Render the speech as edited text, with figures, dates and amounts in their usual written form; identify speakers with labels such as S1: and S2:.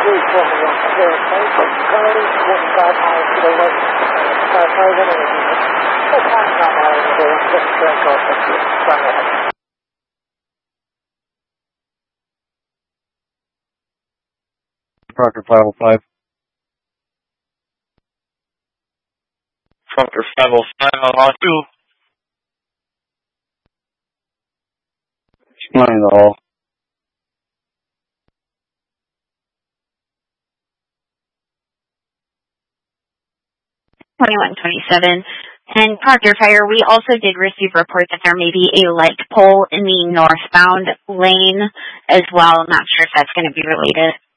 S1: Proctor 505.
S2: Proctor 505 on hall 2.
S1: Explain the hall.
S3: 2127. And Proctor Fire, we also did receive reports that there may be a light pole in the northbound lane as well. I'm not sure if that's going to be related.